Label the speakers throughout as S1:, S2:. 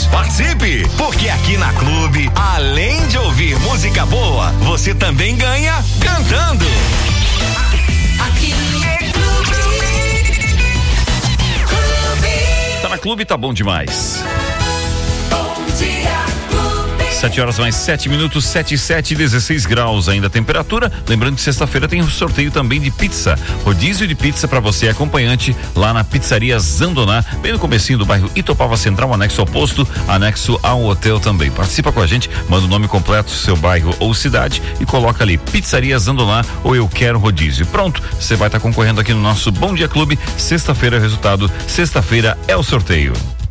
S1: Participe, porque aqui na Clube, além de ouvir música boa, você também ganha cantando. Aqui é Clube.
S2: Tá na Clube, tá bom demais.
S1: Bom dia, Clube.
S2: 7h mais 7 minutos, 7:07, 16 graus ainda a temperatura. Lembrando que sexta-feira tem um sorteio também de pizza, rodízio de pizza para você acompanhante lá na Pizzaria Zandoná, bem no comecinho do bairro Itopava Central, anexo ao posto, anexo ao hotel também. Participa com a gente, manda o nome completo, seu bairro ou cidade e coloca ali Pizzaria Zandoná ou eu quero rodízio. Pronto, você vai estar concorrendo aqui no nosso Bom Dia Clube. Sexta-feira é o resultado, sexta-feira é o sorteio.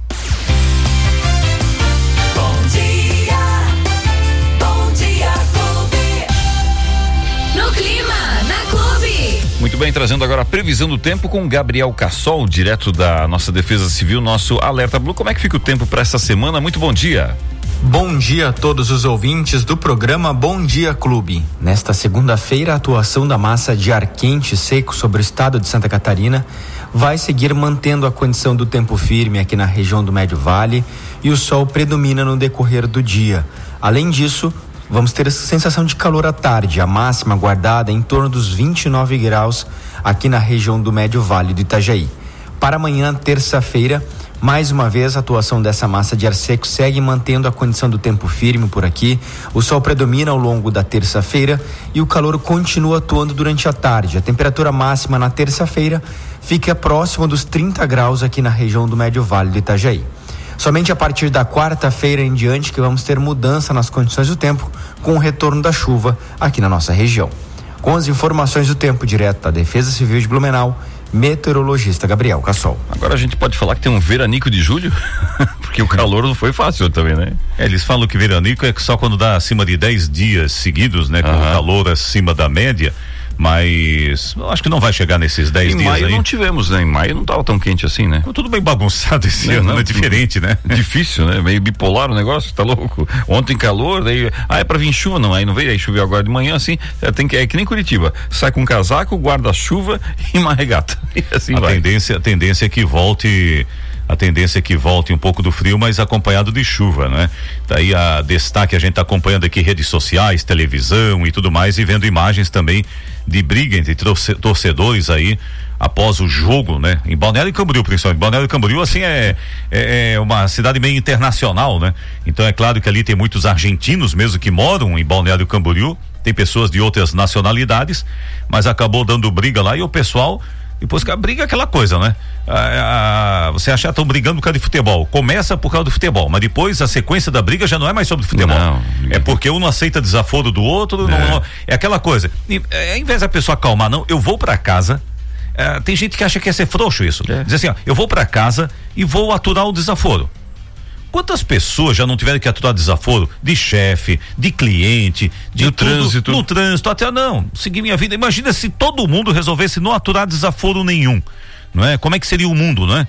S2: Muito bem, trazendo agora a previsão do tempo com Gabriel Cassol, direto da nossa Defesa Civil, nosso Alerta Blue. Como é que fica o tempo para essa semana? Muito bom dia.
S3: Bom dia a todos os ouvintes do programa Bom Dia Clube. Nesta segunda-feira, a atuação da massa de ar quente e seco sobre o estado de Santa Catarina vai seguir mantendo a condição do tempo firme aqui na região do Médio Vale e o sol predomina no decorrer do dia. Além disso, vamos ter sensação de calor à tarde, a máxima guardada em torno dos 29 graus aqui na região do Médio Vale do Itajaí. Para amanhã, terça-feira, mais uma vez a atuação dessa massa de ar seco segue mantendo a condição do tempo firme por aqui. O sol predomina ao longo da terça-feira e o calor continua atuando durante a tarde. A temperatura máxima na terça-feira fica próxima dos 30 graus aqui na região do Médio Vale do Itajaí. Somente a partir da quarta-feira em diante que vamos ter mudança nas condições do tempo com o retorno da chuva aqui na nossa região. Com as informações do tempo direto da Defesa Civil de Blumenau, meteorologista Gabriel Cassol.
S2: Agora a gente pode falar que tem um veranico de julho, porque o calor não foi fácil também, né?
S4: Eles falam que veranico é só quando dá acima de 10 dias seguidos, né? Com o calor acima da média. Mas eu acho que não vai chegar nesses 10 dias aí.
S2: Em maio não tivemos, né? Em maio não estava tão quente assim, né?
S4: Tudo bem bagunçado esse ano, não é diferente, né?
S2: Difícil, né? Meio bipolar o negócio, tá louco? Ontem calor, daí, é pra vir chuva, não, aí não veio, aí choveu agora de manhã, assim, é que nem Curitiba, sai com casaco, guarda-chuva e uma regata, e assim vai.
S4: A tendência é que volte... A tendência é que volte um pouco do frio, mas acompanhado de chuva, né? Daí a destaque, a gente tá acompanhando aqui redes sociais, televisão e tudo mais, e vendo imagens também de briga entre torcedores aí após o jogo, né? Em Balneário Camboriú, principalmente. Balneário Camboriú, assim, é uma cidade meio internacional, né? Então é claro que ali tem muitos argentinos mesmo que moram em Balneário Camboriú, tem pessoas de outras nacionalidades, mas acabou dando briga lá e o pessoal... Depois que a briga é aquela coisa, né? Você acha que estão brigando por causa de futebol. Começa por causa do futebol, mas depois a sequência da briga já não é mais sobre futebol. Não. É porque um não aceita desaforo do outro. Não, é aquela coisa. Ao invés da pessoa acalmar, não, eu vou pra casa. Tem gente que acha que é ser frouxo isso. Diz assim, ó, eu vou pra casa e vou aturar o desaforo. Quantas pessoas já não tiveram que aturar desaforo de chefe, de cliente, no trânsito, até não, seguir minha vida. Imagina se todo mundo resolvesse não aturar desaforo nenhum, não é? Como é que seria o mundo, não é?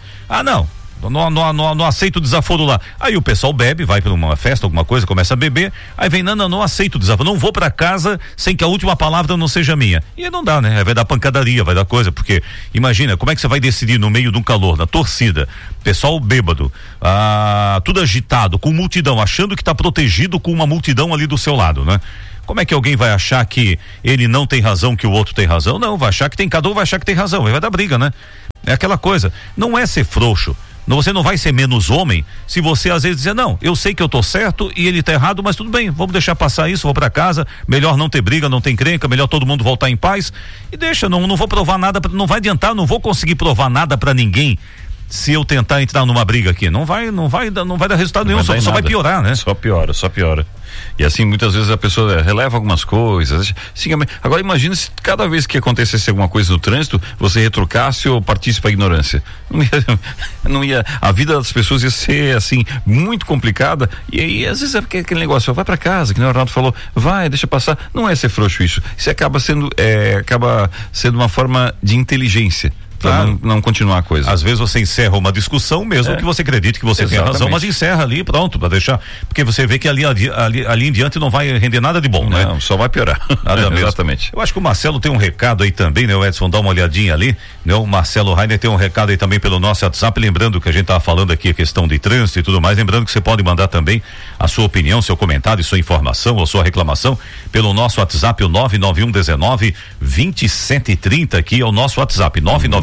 S4: Não aceito o desaforo lá. Aí o pessoal bebe, vai para uma festa, alguma coisa, começa a beber, aí vem, não aceito o desaforo, não vou para casa sem que a última palavra não seja minha. E aí não dá, né? Aí vai dar pancadaria, vai dar coisa, porque imagina, como é que você vai decidir no meio de um calor, na torcida, pessoal bêbado, tudo agitado, com multidão, achando que tá protegido com uma multidão ali do seu lado, né? Como é que alguém vai achar que ele não tem razão, que o outro tem razão? Não, vai achar que tem, cada um vai achar que tem razão, aí vai dar briga, né? É aquela coisa, não é ser frouxo. Você não vai ser menos homem se você às vezes dizer, não, eu sei que eu tô certo e ele tá errado, mas tudo bem, vamos deixar passar isso, vou pra casa, melhor não ter briga, não ter encrenca, melhor todo mundo voltar em paz e deixa, não vou provar nada, não vai adiantar, não vou conseguir provar nada pra ninguém se eu tentar entrar numa briga aqui, não vai dar resultado nenhum, só vai piorar, né?
S2: Só piora. E assim, muitas vezes a pessoa releva algumas coisas. Sim, agora imagina se cada vez que acontecesse alguma coisa no trânsito, você retrucasse ou partisse para ignorância. Não ia, a vida das pessoas ia ser assim, muito complicada. E aí, às vezes é aquele negócio, vai para casa, que nem o Arnaldo falou, vai, deixa passar. Não é ser frouxo isso. Isso acaba sendo uma forma de inteligência. Claro. Pra não continuar a coisa.
S4: Às vezes você encerra uma discussão, mesmo que você acredite que você tem razão, mas encerra ali, pronto, para deixar, porque você vê que ali em diante não vai render nada de bom, né?
S2: Não, só vai piorar.
S4: Nada mesmo.
S2: Exatamente.
S4: Eu acho que o Marcelo tem um recado aí também, né? O Edson, dá uma olhadinha ali, né? O Marcelo Rainer tem um recado aí também pelo nosso WhatsApp, lembrando que a gente tava falando aqui a questão de trânsito e tudo mais, lembrando que você pode mandar também a sua opinião, seu comentário, sua informação ou sua reclamação pelo nosso WhatsApp, o 99119-2730, aqui é o nosso WhatsApp,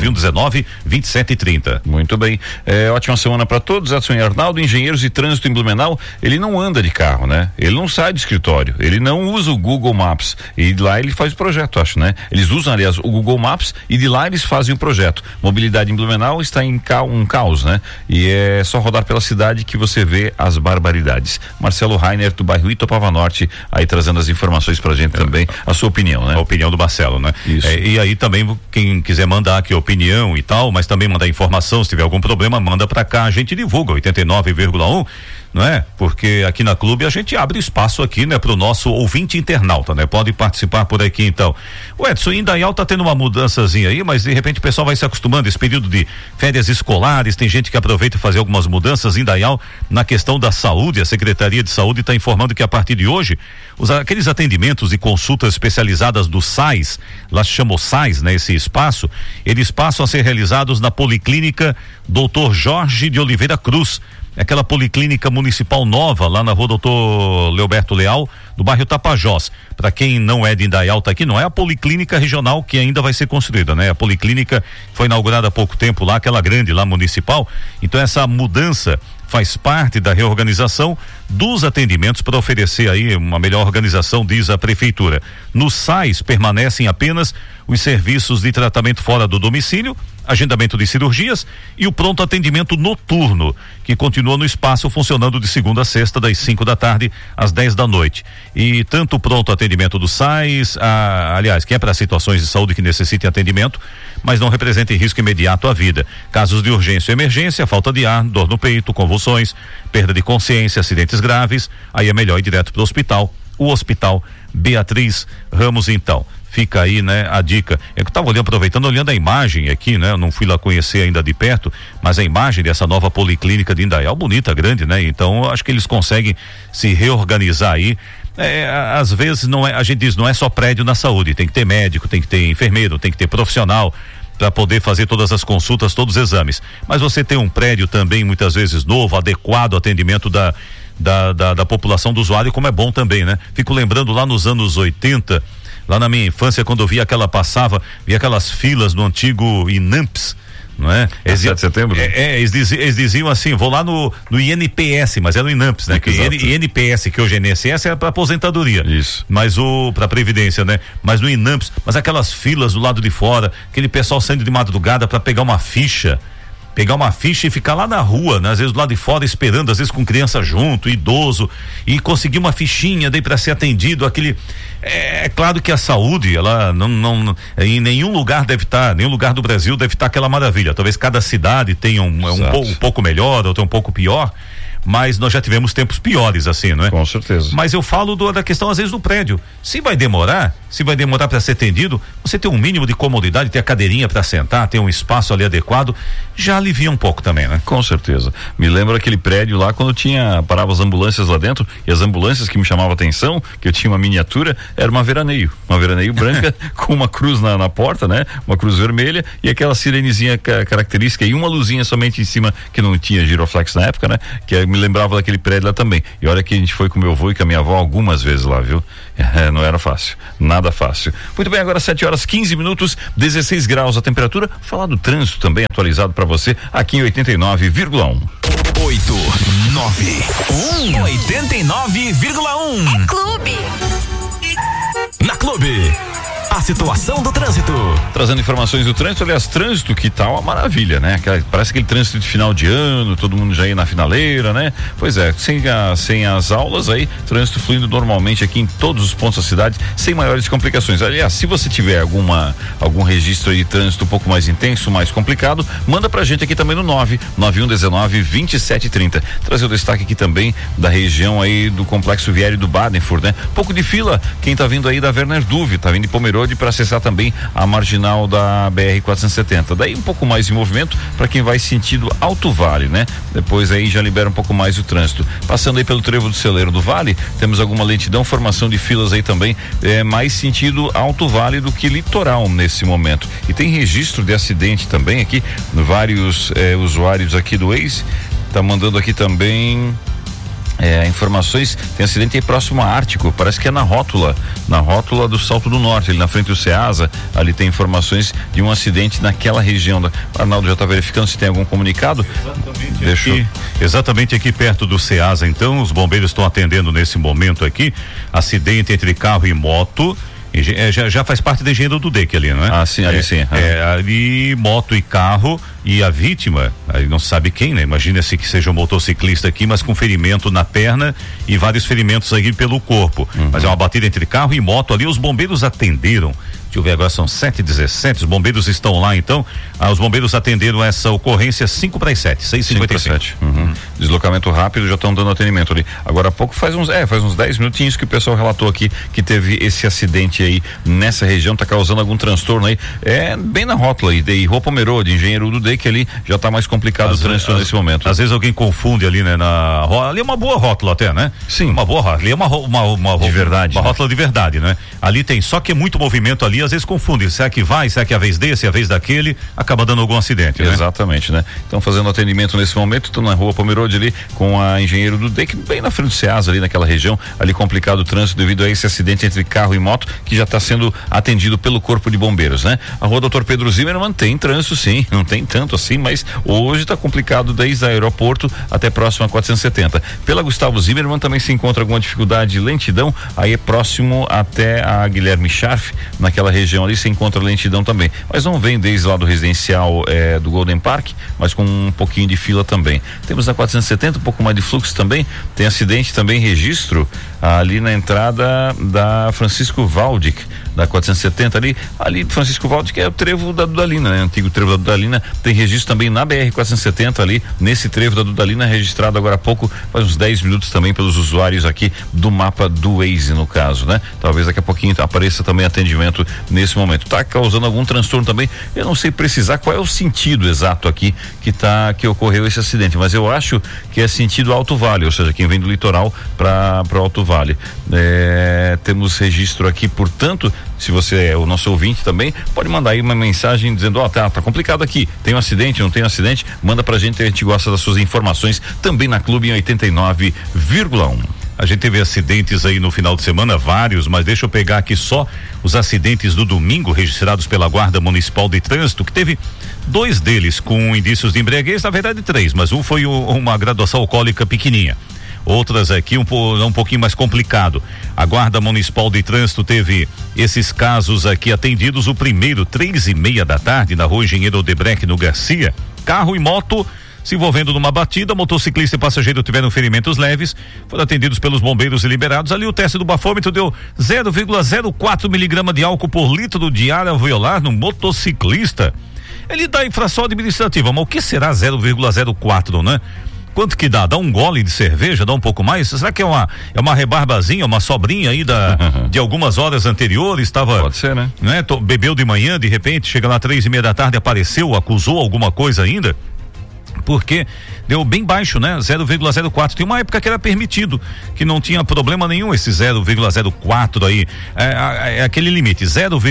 S4: 99119-2730.
S2: Muito bem. Ótima semana para todos. Edson e Arnaldo, engenheiros de trânsito em Blumenau, ele não anda de carro, né? Ele não sai do escritório, ele não usa o Google Maps e de lá ele faz o projeto, acho, né? Eles usam, aliás, o Google Maps e de lá eles fazem o projeto. Mobilidade em Blumenau está em um caos, né? E é só rodar pela cidade que você vê as barbaridades. Marcelo Rainer, do bairro Itopava Norte, aí trazendo as informações pra gente também, a sua opinião, né?
S4: A opinião do Marcelo, né?
S2: Isso.
S4: E aí também, quem quiser mandar aqui opinião e tal, mas também mandar informação, se tiver algum problema, manda pra cá, a gente divulga 89,1, não é? Porque aqui na Clube a gente abre espaço aqui, né? Pro nosso ouvinte internauta, né? Pode participar por aqui então. O Edson, em Indaial tá tendo uma mudançazinha aí, mas de repente o pessoal vai se acostumando, esse período de férias escolares, tem gente que aproveita fazer algumas mudanças em Indaial na questão da saúde. A Secretaria de Saúde está informando que a partir de hoje, aqueles atendimentos e consultas especializadas do SAIS, lá se chamou SAIS, né? Esse espaço, eles passam a ser realizados na Policlínica Dr. Jorge de Oliveira Cruz, aquela policlínica municipal nova lá na rua Doutor Leoberto Leal, do bairro Tapajós. Para quem não é de Indaial, tá aqui, não é a policlínica regional que ainda vai ser construída, né? A policlínica foi inaugurada há pouco tempo lá, aquela grande lá municipal. Então essa mudança faz parte da reorganização dos atendimentos para oferecer aí uma melhor organização, diz a prefeitura. No SAIS permanecem apenas os serviços de tratamento fora do domicílio, agendamento de cirurgias e o pronto atendimento noturno, que continua no espaço funcionando de segunda a sexta, das 5 da tarde às 10 da noite. E tanto o pronto atendimento do SAIS, aliás, que é para situações de saúde que necessitem atendimento, mas não representa risco imediato à vida. Casos de urgência ou emergência, falta de ar, dor no peito, convulsões, perda de consciência, acidentes graves, aí é melhor ir direto para o hospital. O Hospital Beatriz Ramos, então. Fica aí, né, a dica. Eu estava olhando a imagem aqui, né? Eu não fui lá conhecer ainda de perto, mas a imagem dessa nova policlínica de Indaial, bonita, grande, né? Então, acho que eles conseguem se reorganizar aí. Às vezes a gente diz, não é só prédio na saúde, tem que ter médico, tem que ter enfermeiro, tem que ter profissional para poder fazer todas as consultas, todos os exames. Mas você tem um prédio também, muitas vezes novo, adequado ao atendimento da população do usuário, como é bom também, né? Fico lembrando lá nos anos 80, lá na minha infância, quando eu via aquelas filas no antigo INAMPS, não é?
S2: 7 de setembro?
S4: Eles diziam assim, vou lá no INPS, mas era no INAMPS, né? Que INPS, que hoje é INSS, é para aposentadoria.
S2: Isso.
S4: Mas para previdência, né? Mas no INAMPS, mas aquelas filas do lado de fora, aquele pessoal saindo de madrugada para pegar uma ficha e ficar lá na rua, né? Às vezes do lado de fora esperando, às vezes com criança junto, idoso, e conseguir uma fichinha daí para ser atendido, é claro que a saúde, ela não em nenhum lugar nenhum lugar do Brasil deve estar aquela maravilha. Talvez cada cidade tenha um pouco melhor, outra um pouco pior, mas nós já tivemos tempos piores assim, não é?
S2: Com certeza.
S4: Mas eu falo da questão às vezes do prédio. Se vai demorar para ser atendido, você ter um mínimo de comodidade, ter a cadeirinha para sentar, ter um espaço ali adequado, já alivia um pouco também, né?
S2: Com certeza. Me lembro aquele prédio lá quando parava as ambulâncias lá dentro, e as ambulâncias que me chamavam a atenção, que eu tinha uma miniatura, era uma veraneio branca com uma cruz na porta, né? Uma cruz vermelha e aquela sirenezinha característica e uma luzinha somente em cima, que não tinha giroflex na época, né? Que me lembrava daquele prédio lá também. E olha que a gente foi com meu avô e com a minha avó algumas vezes lá, viu? Não era fácil, nada fácil. Muito bem, agora 7h15, 16 graus a temperatura. Falar do trânsito também atualizado para você aqui em 89,1.
S1: 89,1. É Clube. Na Clube. A situação do trânsito.
S2: Trazendo informações do trânsito, aliás, trânsito que tá uma maravilha, né? Parece aquele trânsito de final de ano, todo mundo já ia na finaleira, né? Pois é, sem as aulas aí, trânsito fluindo normalmente aqui em todos os pontos da cidade, sem maiores complicações. Aliás, se você tiver algum registro aí de trânsito um pouco mais intenso, mais complicado, manda pra gente aqui também no 99119-2730. Trazer o destaque aqui também da região aí do Complexo Viário do Badenfurt, né? Pouco de fila, quem tá vindo aí da Werner Duve, tá vindo de Pomerode Pomerode para acessar também a marginal da BR-470. Daí um pouco mais de movimento para quem vai sentido Alto Vale, né? Depois aí já libera um pouco mais o trânsito. Passando aí pelo trevo do Celeiro do Vale, temos alguma lentidão, formação de filas aí também, mais sentido Alto Vale do que litoral nesse momento. E tem registro de acidente também aqui, vários usuários aqui do Waze, tá mandando aqui também informações. Tem acidente aí próximo a Ártico, parece que é na rótula do Salto do Norte, ali na frente do Ceasa. Ali tem informações de um acidente naquela região. Arnaldo já está verificando se tem algum comunicado.
S4: Exatamente aqui perto do Ceasa, então os bombeiros estão atendendo nesse momento aqui, acidente entre carro e moto. Já faz parte da engenharia do DEC ali, não é?
S2: Ah, sim, ali sim.
S4: Ali moto e carro, e a vítima, aí não se sabe quem, né? Imagina-se que seja um motociclista aqui, mas com ferimento na perna e vários ferimentos aí pelo corpo. Mas é uma batida entre carro e moto ali, os bombeiros atenderam. Deixa eu ver, agora são 7h17, os bombeiros estão lá, então, os bombeiros atenderam essa ocorrência 5:07, 6h57.
S2: Deslocamento rápido, já estão dando atendimento ali. Agora há pouco, faz uns 10 minutinhos que o pessoal relatou aqui que teve esse acidente aí nessa região, tá causando algum transtorno aí, bem na rótula aí, de Rua Pomerode, Engenheiro do DEC, ali já tá mais complicado o trânsito nesse momento.
S4: Às vezes alguém confunde ali, né, ali é uma boa rótula até, né?
S2: Sim.
S4: Uma boa rótula, ali é uma
S2: de verdade,
S4: uma rótula de verdade, né? Ali tem, só que é muito movimento ali, às vezes confunde, será que é a vez desse, a vez daquele, acaba dando algum acidente, né?
S2: Exatamente, né? Estão fazendo atendimento nesse momento, estão na Rua Pomerode ali com a Engenheiro do DEC, bem na frente do Ceasa, ali naquela região, ali complicado o trânsito devido a esse acidente entre carro e moto, que já está sendo atendido pelo Corpo de Bombeiros, né? A Rua Dr. Pedro Zimmermann tem trânsito, sim, não tem tanto assim, mas hoje está complicado desde o aeroporto até próximo a 470. Pela Gustavo Zimmermann também se encontra alguma dificuldade de lentidão, aí é próximo até a Guilherme Scharf, naquela região ali se encontra lentidão também, mas não vem desde lá do residencial do Golden Park, mas com um pouquinho de fila também. Temos na 470 um pouco mais de fluxo também, tem acidente também, registro ali na entrada da Francisco Valdic, da 470 ali Francisco Valdic é o trevo da Dudalina, né? Antigo trevo da Dudalina, tem registro também na BR-470 ali, nesse trevo da Dudalina, registrado agora há pouco, faz uns 10 minutos também pelos usuários aqui do mapa do Waze, no caso, né? Talvez daqui a pouquinho apareça também atendimento nesse momento. Tá causando algum transtorno também, eu não sei precisar qual é o sentido exato aqui que ocorreu esse acidente, mas eu acho que é sentido Alto Vale, ou seja, quem vem do litoral para Alto Vale. Temos registro aqui, portanto, se você é o nosso ouvinte também, pode mandar aí uma mensagem dizendo, tá complicado aqui, tem um acidente, não tem um acidente, manda pra gente, a gente gosta das suas informações também na Clube em 89,1.
S4: A gente teve acidentes aí no final de semana, vários, mas deixa eu pegar aqui só os acidentes do domingo registrados pela Guarda Municipal de Trânsito, que teve 2 deles com indícios de embriaguez, na verdade 3, mas um foi uma graduação alcoólica pequenininha. Outras aqui um pouquinho mais complicado. A Guarda Municipal de Trânsito teve esses casos aqui atendidos. O primeiro, 3:30 da tarde, na Rua Engenheiro Odebrecht, no Garcia. Carro e moto se envolvendo numa batida, motociclista e passageiro tiveram ferimentos leves, foram atendidos pelos bombeiros e liberados. Ali o teste do bafômetro deu 0,04 miligrama de álcool por litro de ar alveolar no motociclista. Ele dá infração administrativa, mas o que será 0,04, né? Quanto que dá? Dá um gole de cerveja? Dá um pouco mais? Será que é uma rebarbazinha, uma sobrinha aí de algumas horas anteriores?
S2: Pode ser, né?
S4: Bebeu de manhã, de repente, chega lá 3:30 da tarde, apareceu, acusou alguma coisa ainda? Porque deu bem baixo, né? 0,04. Tem uma época que era permitido, que não tinha problema nenhum esse 0,04 aí. É aquele limite,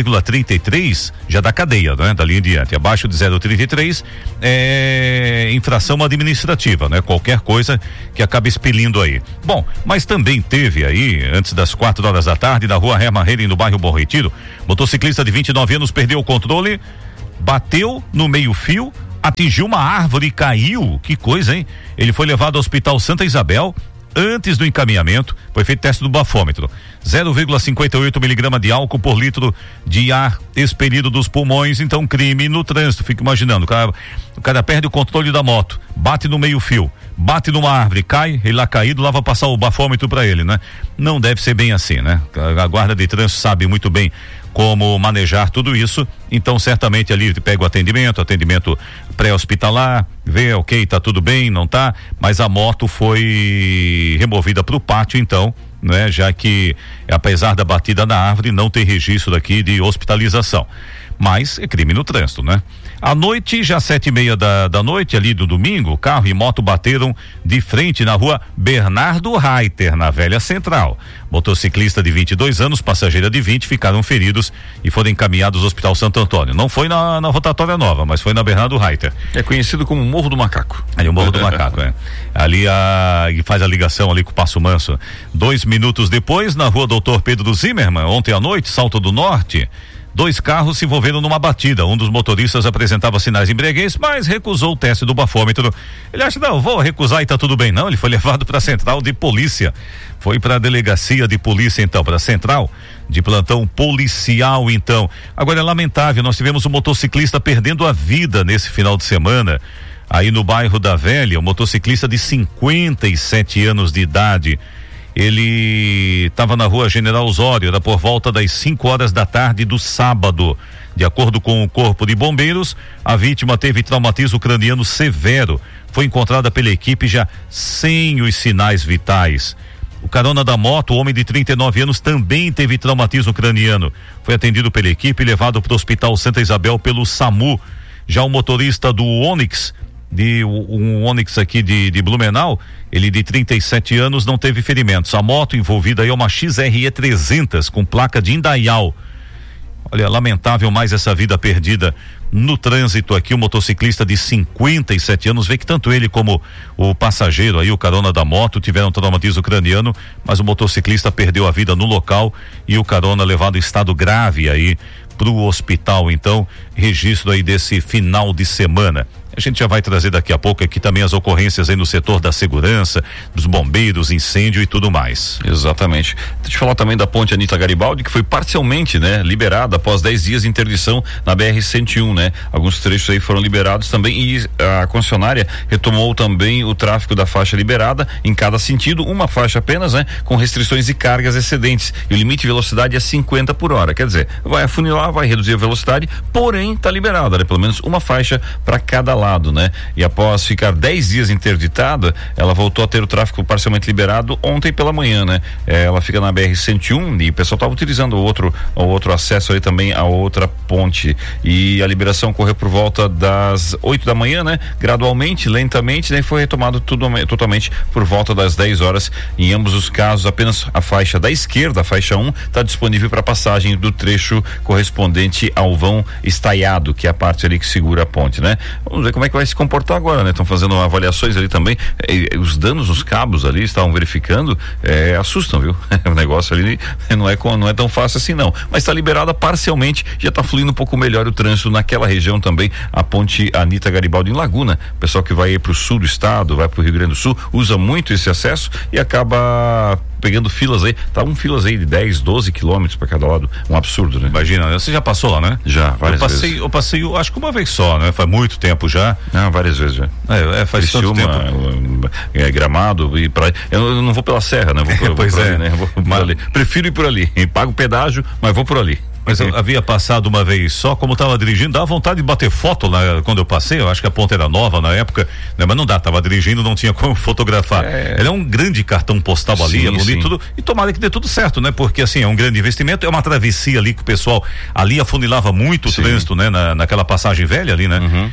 S4: 0,33 já dá cadeia, né? Dali em diante. Abaixo de 0,33 é infração administrativa, né? Qualquer coisa que acaba expelindo aí. Bom, mas também teve aí, antes das 4 horas da tarde, na Rua Hermann Hering, no bairro Bom Retiro, motociclista de 29 anos perdeu o controle, bateu no meio-fio, atingiu uma árvore e caiu. Que coisa, hein? Ele foi levado ao Hospital Santa Isabel. Antes do encaminhamento, foi feito teste do bafômetro. 0,58 miligrama de álcool por litro de ar expelido dos pulmões. Então, crime no trânsito. Fica imaginando, o cara perde o controle da moto, bate no meio-fio, bate numa árvore, cai, ele lá caído, lá vai passar o bafômetro para ele, né? Não deve ser bem assim, né? A guarda de trânsito sabe muito bem como manejar tudo isso, então certamente ali pega o atendimento pré-hospitalar, vê, ok, tá tudo bem, não tá, mas a moto foi removida para o pátio, então, né? Já que, apesar da batida na árvore, não tem registro aqui de hospitalização. Mas é crime no trânsito, né? À noite, já 7:30 da noite, ali do domingo, carro e moto bateram de frente na rua Bernardo Reiter, na Velha Central. Motociclista de 22 anos, passageira de 20, ficaram feridos e foram encaminhados ao Hospital Santo Antônio. Não foi na rotatória nova, mas foi na Bernardo Reiter.
S2: É conhecido como Morro do Macaco.
S4: Ali o Morro do Macaco, é. Ali faz a ligação ali com o Passo Manso. 2 minutos depois, na rua Doutor Pedro Zimmermann, ontem à noite, Salto do Norte, 2 carros se envolveram numa batida. Um dos motoristas apresentava sinais de embriaguez, mas recusou o teste do bafômetro. Ele acha, não, vou recusar e tá tudo bem. Não, ele foi levado para a central de polícia. Foi para a delegacia de polícia, então, para a central de plantão policial, então. Agora é lamentável, nós tivemos um motociclista perdendo a vida nesse final de semana. Aí no bairro da Velha, um motociclista de 57 anos de idade. Ele estava na rua General Osório, era por volta das 5 horas da tarde do sábado. De acordo com o Corpo de Bombeiros, a vítima teve traumatismo craniano severo. Foi encontrada pela equipe já sem os sinais vitais. O carona da moto, o homem de 39 anos, também teve traumatismo craniano. Foi atendido pela equipe e levado para o Hospital Santa Isabel pelo SAMU. Já o motorista do Onix, um Onix aqui de Blumenau, ele de 37 anos não teve ferimentos. A moto envolvida aí é uma XRE 300 com placa de Indaial. Olha, lamentável mais essa vida perdida no trânsito aqui. O motociclista de 57 anos, vê que tanto ele como o passageiro aí, o carona da moto, tiveram traumatismo craniano, mas o motociclista perdeu a vida no local e o carona levado em estado grave aí pro hospital. Então, registro aí desse final de semana. A gente já vai trazer daqui a pouco aqui também as ocorrências aí no setor da segurança, dos bombeiros, incêndio e tudo mais.
S2: Exatamente. Deixa eu falar também da ponte Anita Garibaldi, que foi parcialmente, né, liberada após 10 dias de interdição na BR-101, né? Alguns trechos aí foram liberados também e a concessionária retomou também o tráfego da faixa liberada em cada sentido, uma faixa apenas, né? Com restrições de cargas excedentes. E o limite de velocidade é 50 por hora. Quer dizer, vai afunilar, vai reduzir a velocidade, porém tá liberada, né? Pelo menos uma faixa para cada lado, né? E após ficar 10 dias interditada, ela voltou a ter o tráfego parcialmente liberado ontem pela manhã, né? Ela fica na BR-101 e o pessoal estava utilizando o outro acesso aí também a outra ponte. E a liberação ocorreu por volta das 8 da manhã, né? Gradualmente, lentamente, né? E foi retomado tudo totalmente por volta das 10 horas. Em ambos os casos, apenas a faixa da esquerda, a faixa 1, está disponível para passagem do trecho correspondente ao vão estaiado, que é a parte ali que segura a ponte, né? Vamos ver como é que vai se comportar agora, né? Estão fazendo avaliações ali também. Os danos nos cabos ali, estavam verificando, assustam, viu? O negócio ali não é tão fácil assim, não. Mas está liberada parcialmente, já está fluindo um pouco melhor o trânsito naquela região também, a ponte Anita Garibaldi em Laguna. O pessoal que vai para o sul do estado, vai para o Rio Grande do Sul, usa muito esse acesso e acaba pegando filas aí, filas aí de 10, 12 quilômetros para cada lado, um absurdo, né?
S4: Imagina, você já passou lá, né?
S2: Já, várias vezes.
S4: Eu passei, acho que uma vez só, né? Faz muito tempo já.
S2: Não, várias vezes já.
S4: Faz tanto tempo.
S2: Gramado e pra eu não vou pela serra, né? Vou por ali, né? Vou por ali. Prefiro ir por ali, pago pedágio, mas vou por ali.
S4: Mas eu havia passado uma vez só, como estava dirigindo, dava vontade de bater foto lá quando eu passei. Eu acho que a ponta era nova na época, né? Mas não dá, tava dirigindo, não tinha como fotografar. Ela é um grande cartão postal ali, é bonito tudo, e tomara que dê tudo certo, né? Porque assim, é um grande investimento, é uma travessia ali que o pessoal ali afunilava muito o trânsito, né? Naquela passagem velha ali, né?
S2: Uhum.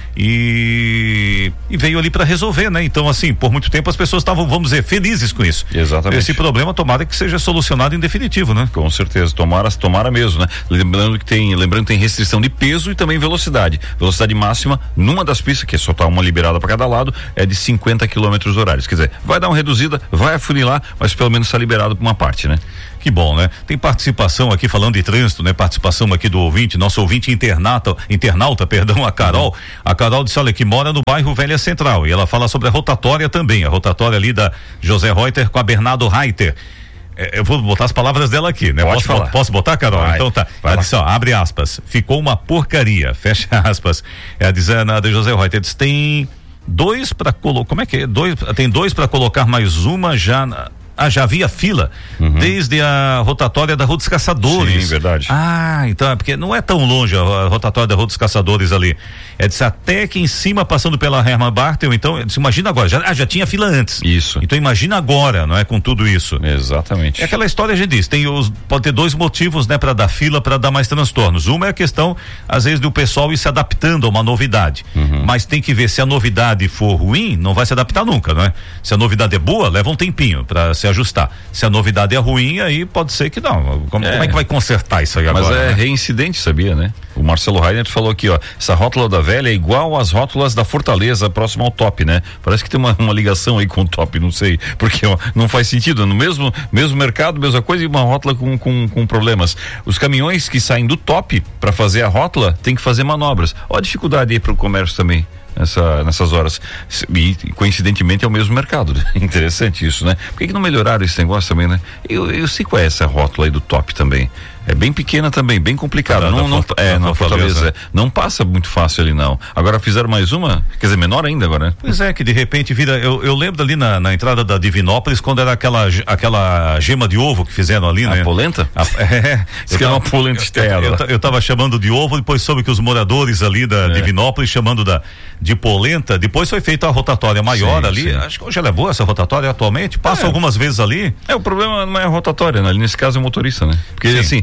S4: E veio ali para resolver, né? Então assim, por muito tempo as pessoas estavam, vamos dizer, felizes com isso.
S2: Exatamente.
S4: Esse problema tomara que seja solucionado em definitivo, né?
S2: Com certeza, tomara mesmo, né? Lembrando que tem restrição de peso e também velocidade. Velocidade máxima numa das pistas, que é só tá uma liberada para cada lado, é de 50 km horários. Quer dizer, vai dar uma reduzida, vai afunilar, mas pelo menos está liberado por uma parte, né?
S4: Que bom, né? Tem participação aqui falando de trânsito, né? Participação aqui do ouvinte, nosso ouvinte internauta, a Carol. A Carol disse, olha, que mora no bairro Velha Central e ela fala sobre a rotatória também, a rotatória ali da José Reuter com a Bernardo Reiter. Eu vou botar as palavras dela aqui, né? Posso botar, Carol?
S2: Vai,
S4: então tá. Ela disse, abre aspas, ficou uma porcaria, fecha aspas. Ela diz, de José Reuter, diz, tem 2 para colocar, tem 2 para colocar mais uma já já havia fila desde a rotatória da Rua dos Caçadores.
S2: Sim, verdade.
S4: Então é porque não é tão longe a rotatória da Rua dos Caçadores ali. É de até aqui em cima, passando pela Hermann Bartel. Então, imagina agora, já tinha fila antes.
S2: Isso.
S4: Então imagina agora, não é, com tudo isso.
S2: Exatamente.
S4: É aquela história, a gente diz, pode ter dois motivos, né, para dar fila, para dar mais transtornos. Uma é a questão, às vezes, do pessoal ir se adaptando a uma novidade. Mas tem que ver, se a novidade for ruim, não vai se adaptar nunca, não é? Se a novidade é boa, leva um tempinho para se ajustar. Se a novidade é ruim, aí pode ser que não. Como é que vai consertar isso aí agora?
S2: Mas
S4: né?
S2: reincidente, sabia, né? O Marcelo Reiner falou aqui, ó, essa rótula da Velha é igual às rótulas da Fortaleza, próximo ao Top, né? Parece que tem uma ligação aí com o Top, não sei, porque ó, não faz sentido, no mesmo mercado, mesma coisa, e uma rótula com problemas. Os caminhões que saem do Top para fazer a rótula tem que fazer manobras. Ó a dificuldade aí pro comércio também. Nessas horas. E coincidentemente é o mesmo mercado. Interessante isso, né? Por que não melhoraram esse negócio também, né? Eu sei qual é essa rótula aí do Top também. É bem pequena também, bem complicada. Na Fortaleza. Não passa muito fácil ali, não. Agora fizeram mais uma, quer dizer, menor ainda agora, né?
S4: Pois é, que de repente vira. Eu lembro ali na entrada da Divinópolis, quando era aquela gema de ovo que fizeram ali, né?
S2: A polenta?
S4: Isso que é uma polenta externa. Eu tava chamando de ovo, depois soube que os moradores ali da Divinópolis chamando de polenta. Depois foi feita a rotatória maior ali. Sim. Acho que hoje ela é boa, essa rotatória atualmente. Passa algumas vezes ali.
S2: O problema não é a rotatória, né? Ali nesse caso é o motorista, né? Porque assim.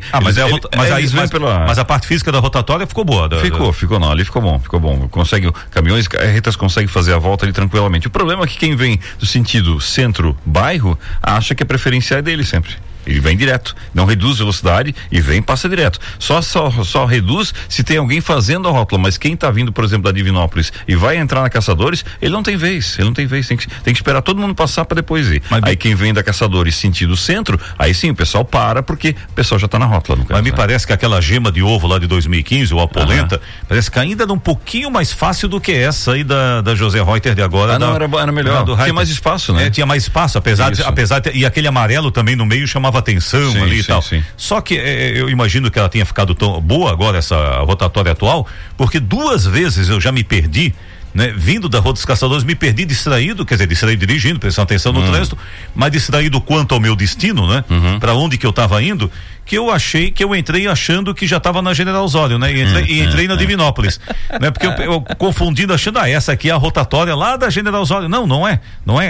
S4: Mas a parte física da rotatória ficou boa.
S2: Ficou não, ali ficou bom. Caminhões, carretas conseguem fazer a volta ali tranquilamente. O problema é que quem vem do sentido centro-bairro acha que a preferência é dele sempre. Ele vem direto, não reduz velocidade e passa direto. Só reduz se tem alguém fazendo a rótula, mas quem tá vindo, por exemplo, da Divinópolis e vai entrar na Caçadores, ele não tem vez, tem que esperar todo mundo passar para depois ir. Aí quem vem da Caçadores sentido centro, aí sim o pessoal para, porque o pessoal já tá na rótula, no caso.
S4: Mas me parece que aquela gema de ovo lá de 2015, ou a polenta, parece que ainda era um pouquinho mais fácil do que essa aí da José Reuter de agora.
S2: Era melhor, tinha mais espaço, né?
S4: Tinha mais espaço, apesar de e aquele amarelo também no meio chamava atenção ali e tal. Sim. Só que eu imagino que ela tenha ficado tão boa agora, essa rotatória atual, porque 2 vezes eu já me perdi, né? Vindo da Rua dos Caçadores, me perdi distraído dirigindo, prestando atenção no trânsito, mas distraído quanto ao meu destino, né? Para onde que eu estava indo, que eu entrei achando que já estava na General Osório, né? E entrei na Divinópolis, né? Porque eu confundindo, achando, essa aqui é a rotatória lá da General Osório. Não é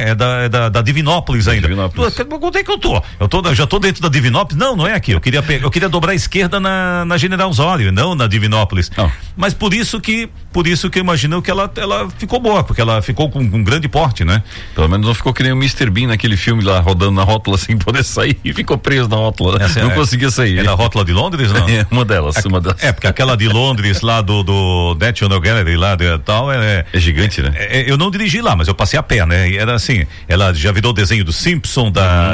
S4: da Divinópolis ainda. Onde é que eu tô? Já tô dentro da Divinópolis? Não é aqui, eu queria dobrar a esquerda na General Osório, não na Divinópolis. Mas por isso que eu imagino que ela ficou boa, porque ela ficou com um grande porte, né?
S2: Pelo menos não ficou que nem o Mr. Bean naquele filme lá, rodando na rótula sem poder sair e ficou preso na rótula. Não conseguia sair.
S4: É da rótula de Londres, não?
S2: Uma delas.
S4: Porque aquela de Londres lá do National Gallery lá tal é
S2: gigante, né?
S4: Eu não dirigi lá, mas eu passei a pé, né? E era assim, ela já virou desenho do Simpson,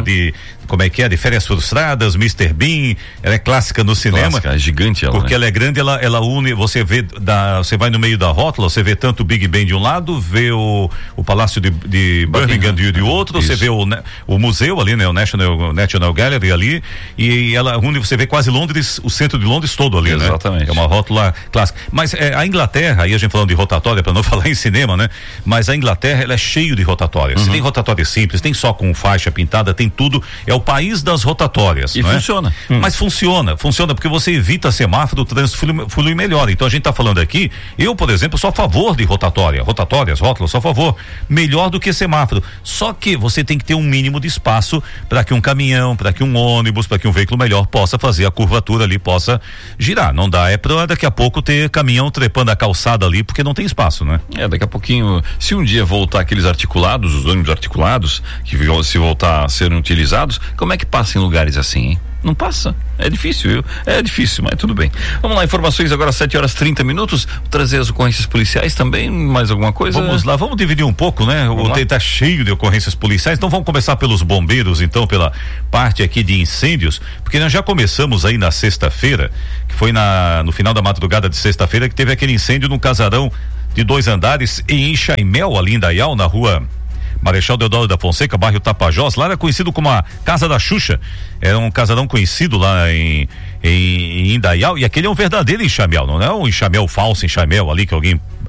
S4: de Férias Frustradas, Mr. Bean, ela é clássica no cinema.
S2: Clássica, é gigante ela,
S4: porque ela é grande, ela une, você vai no meio da rótula, você vê tanto o Big Ben de um lado, vê o Palácio de Birmingham de outro, você vê o museu ali, né? O National Gallery ali, e ela une, você vê quase Londres, o centro de Londres todo ali, né?
S2: Exatamente.
S4: É uma rótula clássica. Mas a Inglaterra, aí a gente falando de rotatória, para não falar em cinema, né? Mas a Inglaterra, ela é cheio de rotatórias. Tem rotatória simples, tem só com faixa pintada, tem tudo. É o país das rotatórias.
S2: E funciona.
S4: Mas funciona porque você evita semáforo, o trânsito flui melhor. Então a gente tá falando aqui, eu, por exemplo, sou a favor de rotatórias, rótulas, sou a favor. Melhor do que semáforo. Só que você tem que ter um mínimo de espaço para que um caminhão, para que um ônibus, para que um veículo melhor possa fazer a curvatura ali, possa girar. Não dá, pra daqui a pouco ter caminhão trepando a calçada ali, porque não tem espaço, né?
S2: Daqui a pouquinho, se um dia voltar aqueles articulados, os ônibus articulados, que se voltar a serem utilizados, como é que passa em lugares assim, hein? Não passa. É difícil, viu? Mas tudo bem. Vamos lá, informações agora, 7h30. Vou trazer as ocorrências policiais também, mais alguma coisa?
S4: Vamos lá, vamos dividir um pouco, né? Tá cheio de ocorrências policiais, então vamos começar pelos bombeiros, então, pela parte aqui de incêndios, porque nós já começamos aí na sexta-feira, que foi no final da madrugada de sexta-feira, que teve aquele incêndio num casarão de 2 andares em Chaimel, ali em Dayal, na rua Marechal Deodoro da Fonseca, bairro Tapajós. Lá era conhecido como a Casa da Xuxa. Era um casarão conhecido lá em Indaial, e aquele é um verdadeiro enxamel, não é um enxamel falso, enxamel ali que alguém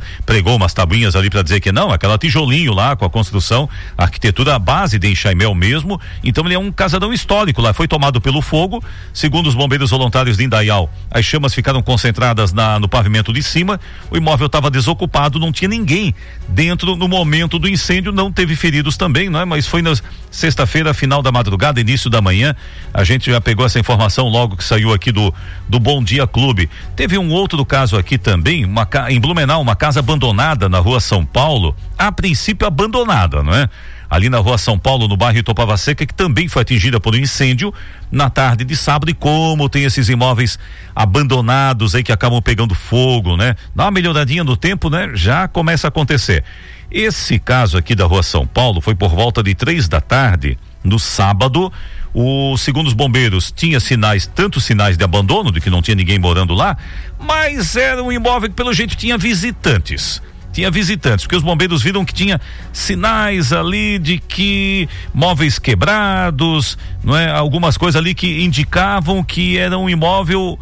S4: pregou umas tabuinhas ali para dizer que não, aquela tijolinho lá com a construção, a arquitetura, a base de Enxaimel mesmo, então ele é um casadão histórico lá, foi tomado pelo fogo, segundo os bombeiros voluntários de Indaial, as chamas ficaram concentradas no pavimento de cima, o imóvel estava desocupado, não tinha ninguém dentro no momento do incêndio, não teve feridos também, não é? Mas foi na sexta-feira, final da madrugada, início da manhã, a gente já pegou essa informação logo que saiu aqui do Bom Dia Clube. Teve um outro caso aqui também, em Blumenau, uma casa abandonada na rua São Paulo, a princípio abandonada, não é? Ali na rua São Paulo, no bairro Itopava Seca, que também foi atingida por um incêndio na tarde de sábado, e como tem esses imóveis abandonados aí que acabam pegando fogo, né? Dá uma melhoradinha no tempo, né? Já começa a acontecer. Esse caso aqui da rua São Paulo foi por volta de 3 da tarde, no sábado. Segundo os bombeiros, tinha tanto sinais de abandono, de que não tinha ninguém morando lá, mas era um imóvel que pelo jeito tinha visitantes, porque os bombeiros viram que tinha sinais ali de que móveis quebrados, não é? Algumas coisas ali que indicavam que era um imóvel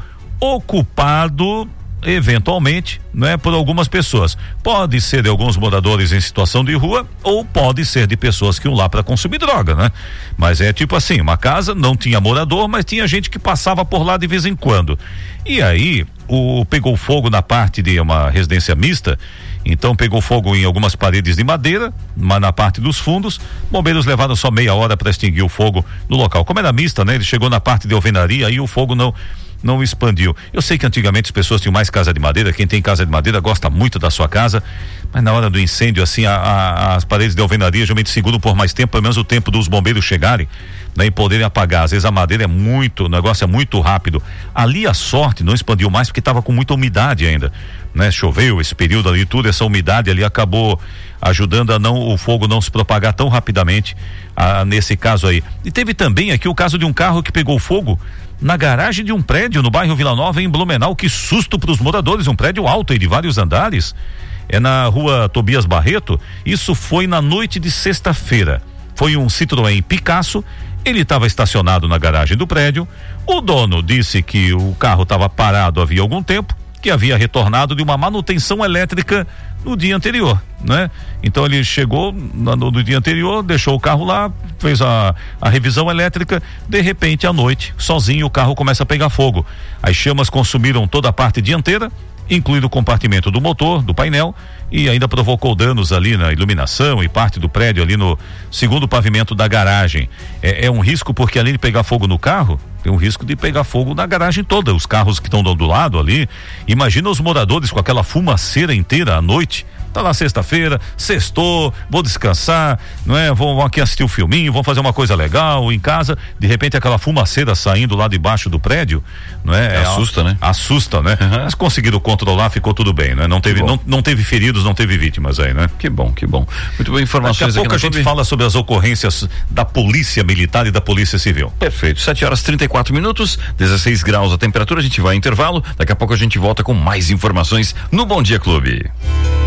S4: ocupado eventualmente, não é, por algumas pessoas. Pode ser de alguns moradores em situação de rua, ou pode ser de pessoas que iam lá para consumir droga, né? Mas é tipo assim, uma casa não tinha morador, mas tinha gente que passava por lá de vez em quando. E aí, pegou fogo na parte de uma residência mista, então pegou fogo em algumas paredes de madeira, mas na parte dos fundos, bombeiros levaram só meia hora para extinguir o fogo no local. Como era mista, né? Ele chegou na parte de alvenaria, aí o fogo não expandiu. Eu sei que antigamente as pessoas tinham mais casa de madeira, quem tem casa de madeira gosta muito da sua casa, mas na hora do incêndio, assim, as paredes de alvenaria geralmente seguram por mais tempo, pelo menos o tempo dos bombeiros chegarem, né, e poderem apagar. Às vezes a madeira o negócio é muito rápido. Ali a sorte não expandiu mais porque estava com muita umidade ainda, né? Choveu esse período ali, tudo, essa umidade ali acabou ajudando o fogo não se propagar tão rapidamente, nesse caso aí. E teve também aqui o caso de um carro que pegou fogo na garagem de um prédio no bairro Vila Nova, em Blumenau. Que susto para os moradores, um prédio alto aí de vários andares, é na rua Tobias Barreto. Isso foi na noite de sexta-feira. Foi um Citroën Picasso, ele estava estacionado na garagem do prédio. O dono disse que o carro estava parado havia algum tempo, que havia retornado de uma manutenção elétrica no dia anterior, né? Então ele chegou no dia anterior, deixou o carro lá, fez a revisão elétrica, de repente à noite, sozinho, o carro começa a pegar fogo. As chamas consumiram toda a parte dianteira, incluindo o compartimento do motor, do painel, e ainda provocou danos ali na iluminação e parte do prédio ali no segundo pavimento da garagem. É um risco, porque além de pegar fogo no carro, tem um risco de pegar fogo na garagem toda, os carros que estão do lado ali. Imagina os moradores com aquela fumaceira inteira à noite. Tá lá sexta-feira, sextou, vou descansar, não é? Vou aqui assistir um filminho, vou fazer uma coisa legal em casa, de repente aquela fumaceira saindo lá debaixo do prédio, não é?
S2: Assusta, né?
S4: Assusta, né? Uhum. Mas conseguiram controlar, ficou tudo bem, né? Não teve feridos, não teve vítimas aí, né?
S2: Que bom. Muito boa informações.
S4: Daqui a pouco a gente fala sobre as ocorrências da Polícia Militar e da Polícia Civil.
S2: Perfeito, 7h34, 16 graus a temperatura, a gente vai em intervalo, daqui a pouco a gente volta com mais informações no Bom Dia Clube.